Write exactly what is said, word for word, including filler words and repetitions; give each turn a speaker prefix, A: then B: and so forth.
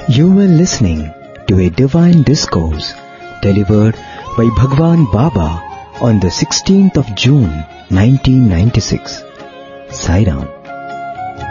A: You were listening to a divine discourse delivered by Bhagwan Baba on the sixteenth of June nineteen ninety-six. Sai Ram.